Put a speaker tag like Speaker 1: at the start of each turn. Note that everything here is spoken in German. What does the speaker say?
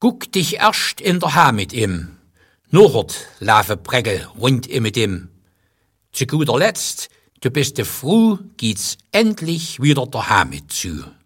Speaker 1: Guck dich erst in der Ha mit ihm, nachhort laufe Prägel rund mit ihm. Zu guter Letzt, du bist froh, geht's endlich wieder der Ha mit zu.